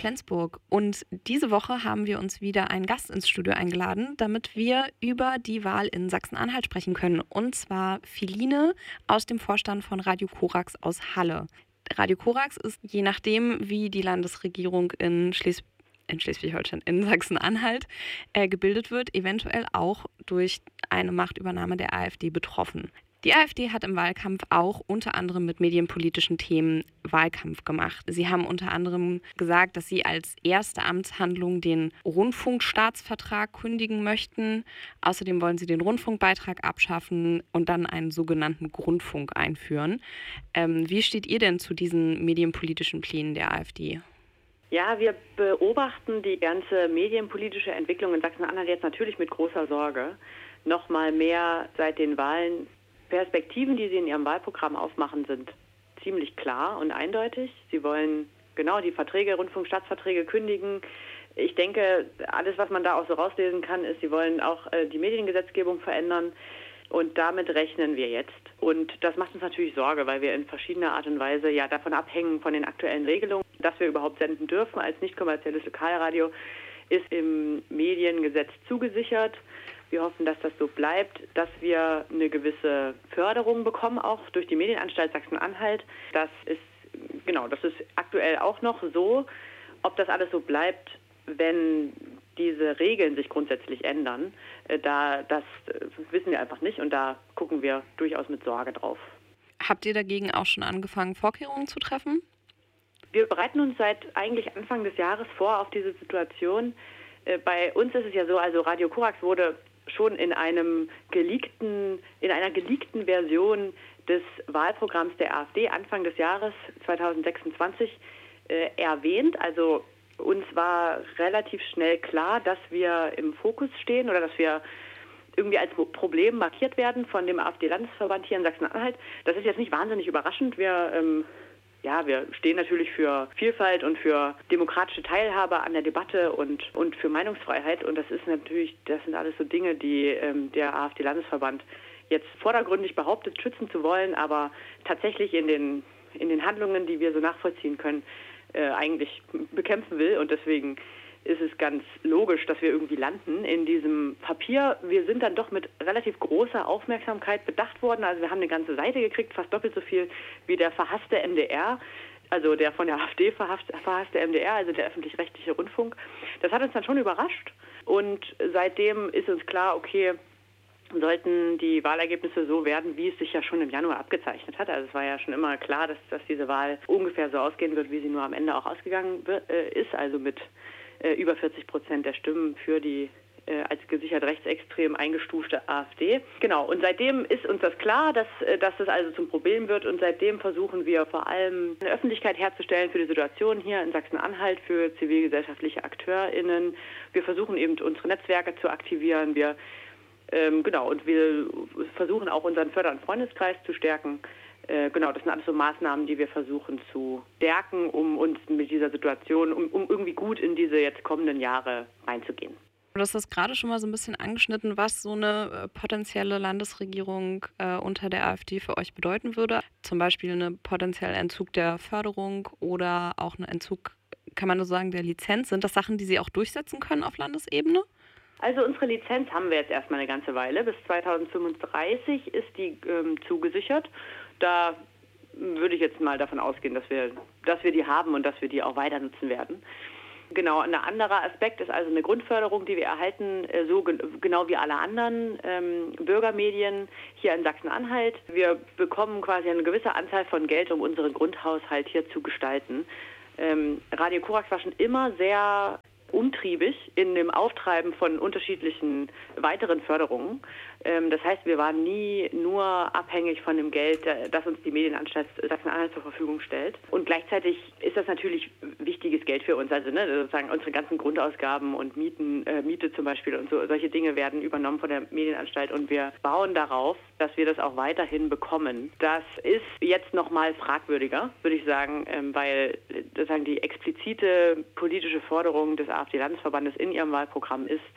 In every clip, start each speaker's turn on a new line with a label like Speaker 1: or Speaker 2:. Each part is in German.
Speaker 1: Flensburg und diese Woche haben wir uns wieder einen Gast ins Studio eingeladen, damit wir über die Wahl in Sachsen-Anhalt sprechen können. Und zwar Philine aus dem Vorstand von Radio Korax aus Halle. Radio Korax ist, je nachdem, wie die Landesregierung in Schleswig-Holstein, in Sachsen-Anhalt gebildet wird, eventuell auch durch eine Machtübernahme der AfD betroffen. Die AfD hat im Wahlkampf auch unter anderem mit medienpolitischen Themen Wahlkampf gemacht. Sie haben unter anderem gesagt, dass sie als erste Amtshandlung den Rundfunkstaatsvertrag kündigen möchten. Außerdem wollen sie den Rundfunkbeitrag abschaffen und dann einen sogenannten Grundfunk einführen. Wie steht ihr denn zu diesen medienpolitischen Plänen der AfD?
Speaker 2: Ja, wir beobachten die ganze medienpolitische Entwicklung in Sachsen-Anhalt jetzt natürlich mit großer Sorge. Noch mal mehr seit den Wahlen. Perspektiven, die Sie in Ihrem Wahlprogramm aufmachen, sind ziemlich klar und eindeutig. Sie wollen genau die Verträge, Rundfunkstaatsverträge kündigen. Ich denke, alles, was man da auch so rauslesen kann, ist, Sie wollen auch die Mediengesetzgebung verändern. Und damit rechnen wir jetzt. Und das macht uns natürlich Sorge, weil wir in verschiedener Art und Weise ja davon abhängen von den aktuellen Regelungen, dass wir überhaupt senden dürfen als nicht kommerzielles Lokalradio, ist im Mediengesetz zugesichert. Wir hoffen, dass das so bleibt, dass wir eine gewisse Förderung bekommen, auch durch die Medienanstalt Sachsen-Anhalt. Das ist aktuell auch noch so. Ob das alles so bleibt, wenn diese Regeln sich grundsätzlich ändern, das wissen wir einfach nicht und da gucken wir durchaus mit Sorge drauf.
Speaker 1: Habt ihr dagegen auch schon angefangen, Vorkehrungen zu treffen?
Speaker 2: Wir bereiten uns seit eigentlich Anfang des Jahres vor auf diese Situation. Bei uns ist es ja so, also Radio Korax wurde schon in einer geleakten Version des Wahlprogramms der AfD Anfang des Jahres 2026 erwähnt. Also uns war relativ schnell klar, dass wir im Fokus stehen oder dass wir irgendwie als Problem markiert werden von dem AfD-Landesverband hier in Sachsen-Anhalt. Das ist jetzt nicht wahnsinnig überraschend. Wir stehen natürlich für Vielfalt und für demokratische Teilhabe an der Debatte und für Meinungsfreiheit. Und das sind alles so Dinge, die der AfD-Landesverband jetzt vordergründig behauptet, schützen zu wollen, aber tatsächlich in den Handlungen, die wir so nachvollziehen können, eigentlich bekämpfen will. Und deswegen ist es ganz logisch, dass wir irgendwie landen in diesem Papier. Wir sind dann doch mit relativ großer Aufmerksamkeit bedacht worden. Also wir haben eine ganze Seite gekriegt, fast doppelt so viel wie der verhasste MDR, also der von der AfD verhasste MDR, also der öffentlich-rechtliche Rundfunk. Das hat uns dann schon überrascht. Und seitdem ist uns klar, okay, sollten die Wahlergebnisse so werden, wie es sich ja schon im Januar abgezeichnet hat. Also es war ja schon immer klar, dass diese Wahl ungefähr so ausgehen wird, wie sie nur am Ende auch ausgegangen ist, also mit über 40% der Stimmen für die als gesichert rechtsextrem eingestufte AfD. Genau, und seitdem ist uns das klar, dass das also zum Problem wird und seitdem versuchen wir vor allem eine Öffentlichkeit herzustellen für die Situation hier in Sachsen-Anhalt, für zivilgesellschaftliche AkteurInnen. Wir versuchen eben unsere Netzwerke zu aktivieren, und wir versuchen auch unseren Förder- und Freundeskreis zu stärken. Das sind alles so Maßnahmen, die wir versuchen zu stärken, um uns mit dieser Situation, um irgendwie gut in diese jetzt kommenden Jahre reinzugehen.
Speaker 1: Du hast das gerade schon mal so ein bisschen angeschnitten, was so eine potenzielle Landesregierung unter der AfD für euch bedeuten würde. Zum Beispiel einen potenziellen Entzug der Förderung oder auch einen Entzug, kann man nur sagen, der Lizenz. Sind das Sachen, die Sie auch durchsetzen können auf Landesebene?
Speaker 2: Also unsere Lizenz haben wir jetzt erstmal eine ganze Weile. Bis 2035 ist die zugesichert. Da würde ich jetzt mal davon ausgehen, dass wir die haben und dass wir die auch weiter nutzen werden. Genau, ein anderer Aspekt ist also eine Grundförderung, die wir erhalten, genau wie alle anderen Bürgermedien hier in Sachsen-Anhalt. Wir bekommen quasi eine gewisse Anzahl von Geld, um unseren Grundhaushalt hier zu gestalten. Radio Korax war schon immer sehr umtriebig in dem Auftreiben von unterschiedlichen weiteren Förderungen. Das heißt, wir waren nie nur abhängig von dem Geld, das uns die Medienanstalt Sachsen-Anhalt zur Verfügung stellt. Und gleichzeitig ist das natürlich wichtiges Geld für uns. Also sozusagen unsere ganzen Grundausgaben und Miete zum Beispiel und solche Dinge werden übernommen von der Medienanstalt und wir bauen darauf, dass wir das auch weiterhin bekommen. Das ist jetzt nochmal fragwürdiger, würde ich sagen, weil sozusagen die explizite politische Forderung des AfD-Landesverbandes in ihrem Wahlprogramm ist,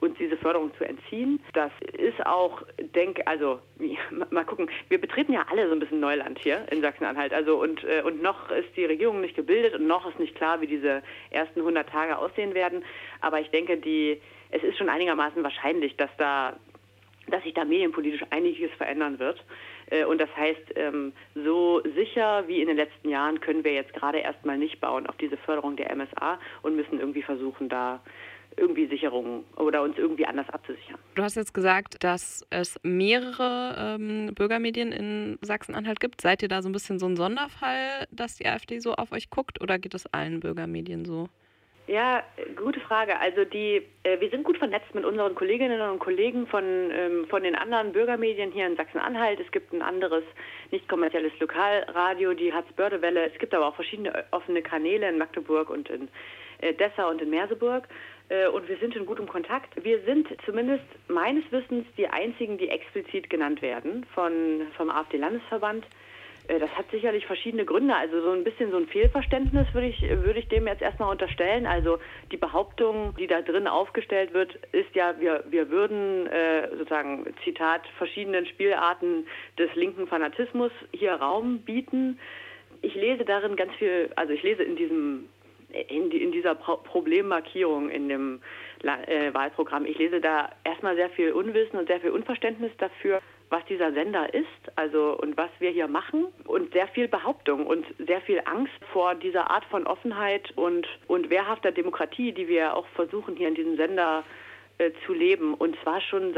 Speaker 2: uns diese Förderung zu entziehen. Das ist auch, mal gucken, wir betreten ja alle so ein bisschen Neuland hier in Sachsen-Anhalt. Also und noch ist die Regierung nicht gebildet und noch ist nicht klar, wie diese ersten 100 Tage aussehen werden. Aber ich denke, es ist schon einigermaßen wahrscheinlich, dass sich da medienpolitisch einiges verändern wird. Und das heißt, so sicher wie in den letzten Jahren können wir jetzt gerade erstmal nicht bauen auf diese Förderung der MSA und müssen irgendwie versuchen, da irgendwie Sicherungen oder uns irgendwie anders abzusichern.
Speaker 1: Du hast jetzt gesagt, dass es mehrere Bürgermedien in Sachsen-Anhalt gibt. Seid ihr da so ein bisschen so ein Sonderfall, dass die AfD so auf euch guckt, oder geht es allen Bürgermedien so?
Speaker 2: Ja, gute Frage. Also wir sind gut vernetzt mit unseren Kolleginnen und Kollegen von den anderen Bürgermedien hier in Sachsen-Anhalt. Es gibt ein anderes nicht kommerzielles Lokalradio, die Harzbörde-Welle. Es gibt aber auch verschiedene offene Kanäle in Magdeburg und in Dessau und in Merseburg. Und wir sind in gutem Kontakt. Wir sind zumindest meines Wissens die einzigen, die explizit genannt werden vom AfD-Landesverband. Das hat sicherlich verschiedene Gründe. Also so ein bisschen so ein Fehlverständnis würde ich dem jetzt erstmal unterstellen. Also die Behauptung, die da drin aufgestellt wird, ist ja, wir würden sozusagen, Zitat, verschiedenen Spielarten des linken Fanatismus hier Raum bieten. Ich lese darin ganz viel, also ich lese in dieser Problemmarkierung in dem Wahlprogramm, ich lese da erstmal sehr viel Unwissen und sehr viel Unverständnis dafür, was dieser Sender ist, also und was wir hier machen, und sehr viel Behauptung und sehr viel Angst vor dieser Art von Offenheit und wehrhafter Demokratie, die wir auch versuchen hier in diesem Sender zu leben, und zwar schon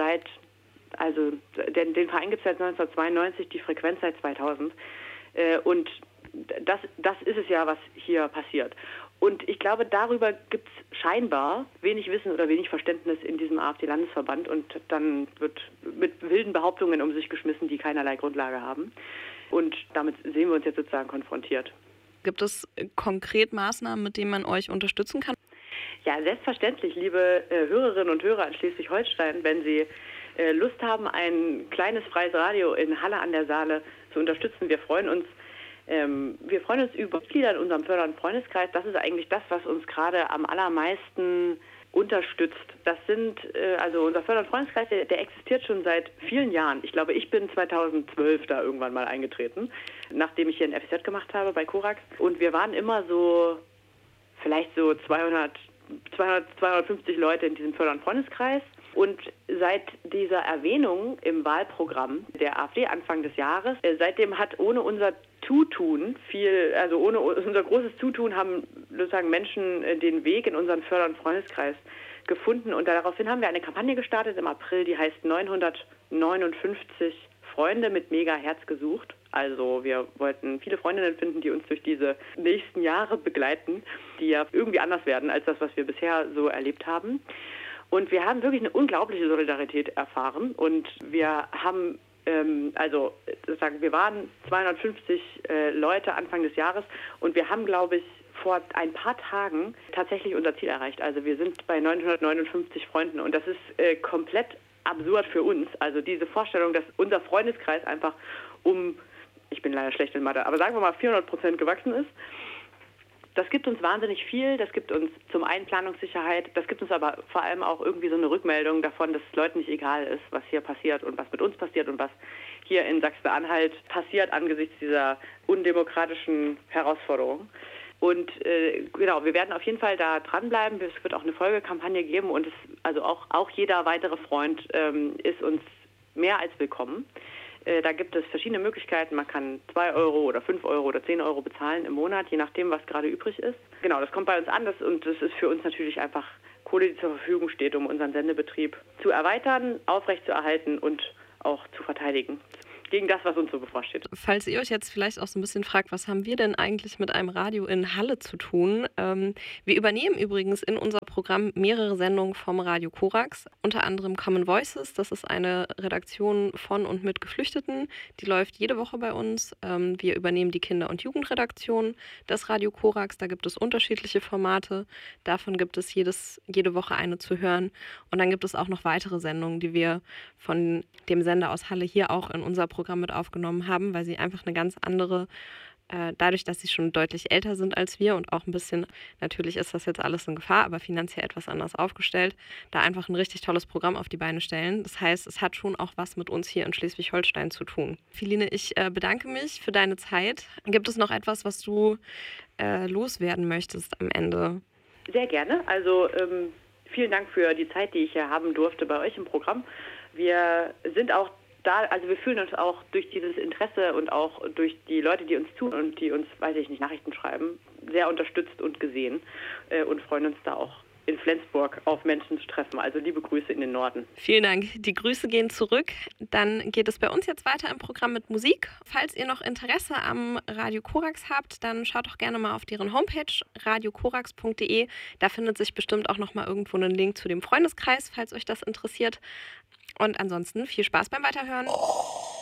Speaker 2: den Verein gibt es seit 1992, die Frequenz seit 2000, und das ist es ja, was hier passiert. Und ich glaube, darüber gibt es scheinbar wenig Wissen oder wenig Verständnis in diesem AfD-Landesverband, und dann wird mit wilden Behauptungen um sich geschmissen, die keinerlei Grundlage haben. Und damit sehen wir uns jetzt sozusagen konfrontiert.
Speaker 1: Gibt es konkret Maßnahmen, mit denen man euch unterstützen kann?
Speaker 2: Ja, selbstverständlich, liebe Hörerinnen und Hörer in Schleswig-Holstein, wenn Sie Lust haben, ein kleines freies Radio in Halle an der Saale zu unterstützen. Wir freuen uns über Mitglieder in unserem Förder- und Freundeskreis. Das ist eigentlich das, was uns gerade am allermeisten unterstützt. Das sind, also unser Förder- und Freundeskreis, der existiert schon seit vielen Jahren. Ich glaube, ich bin 2012 da irgendwann mal eingetreten, nachdem ich hier ein FSJ gemacht habe bei Korax. Und wir waren immer so, vielleicht so 250 Leute in diesem Förder- und Freundeskreis. Und seit dieser Erwähnung im Wahlprogramm der AfD Anfang des Jahres, seitdem hat ohne unser ohne unser großes Zutun haben sozusagen Menschen den Weg in unseren Förder- und Freundeskreis gefunden. Und daraufhin haben wir eine Kampagne gestartet im April, die heißt 959 Freunde mit mega Herz gesucht. Also wir wollten viele Freundinnen finden, die uns durch diese nächsten Jahre begleiten, die ja irgendwie anders werden als das, was wir bisher so erlebt haben. Und wir haben wirklich eine unglaubliche Solidarität erfahren, und wir haben wir waren 250 Leute Anfang des Jahres, und wir haben, glaube ich, vor ein paar Tagen tatsächlich unser Ziel erreicht. Also wir sind bei 959 Freunden, und das ist komplett absurd für uns. Also diese Vorstellung, dass unser Freundeskreis einfach ich bin leider schlecht in Mathe, aber sagen wir mal 400% gewachsen ist. Das gibt uns wahnsinnig viel, das gibt uns zum einen Planungssicherheit, das gibt uns aber vor allem auch irgendwie so eine Rückmeldung davon, dass es Leuten nicht egal ist, was hier passiert und was mit uns passiert und was hier in Sachsen-Anhalt passiert angesichts dieser undemokratischen Herausforderung. Und wir werden auf jeden Fall da dranbleiben, es wird auch eine Folgekampagne geben, und auch jeder weitere Freund ist uns mehr als willkommen. Da gibt es verschiedene Möglichkeiten. Man kann 2 Euro oder 5 Euro oder 10 Euro bezahlen im Monat, je nachdem, was gerade übrig ist. Genau, das kommt bei uns an, und das ist für uns natürlich einfach Kohle, die zur Verfügung steht, um unseren Sendebetrieb zu erweitern, aufrechtzuerhalten und auch zu verteidigen gegen das, was uns so bevorsteht.
Speaker 1: Falls ihr euch jetzt vielleicht auch so ein bisschen fragt, was haben wir denn eigentlich mit einem Radio in Halle zu tun? Wir übernehmen übrigens in unser Programm mehrere Sendungen vom Radio Korax, unter anderem Common Voices. Das ist eine Redaktion von und mit Geflüchteten. Die läuft jede Woche bei uns. Wir übernehmen die Kinder- und Jugendredaktion des Radio Korax. Da gibt es unterschiedliche Formate. Davon gibt es jede Woche eine zu hören. Und dann gibt es auch noch weitere Sendungen, die wir von dem Sender aus Halle hier auch in unser Programm mit aufgenommen haben, weil sie einfach eine ganz andere dadurch, dass sie schon deutlich älter sind als wir und auch ein bisschen, natürlich ist das jetzt alles in Gefahr, aber finanziell etwas anders aufgestellt, da einfach ein richtig tolles Programm auf die Beine stellen. Das heißt, es hat schon auch was mit uns hier in Schleswig-Holstein zu tun. Philine, ich bedanke mich für deine Zeit. Gibt es noch etwas, was du loswerden möchtest am Ende?
Speaker 2: Sehr gerne. Also vielen Dank für die Zeit, die ich hier haben durfte bei euch im Programm. Wir sind auch da, also wir fühlen uns auch durch dieses Interesse und auch durch die Leute, die uns tun und die uns, weiß ich nicht, Nachrichten schreiben, sehr unterstützt und gesehen und freuen uns da auch in Flensburg auf Menschen zu treffen. Also liebe Grüße in den Norden.
Speaker 1: Vielen Dank. Die Grüße gehen zurück. Dann geht es bei uns jetzt weiter im Programm mit Musik. Falls ihr noch Interesse am Radio Korax habt, dann schaut doch gerne mal auf deren Homepage radiokorax.de. Da findet sich bestimmt auch noch mal irgendwo einen Link zu dem Freundeskreis, falls euch das interessiert. Und ansonsten viel Spaß beim Weiterhören.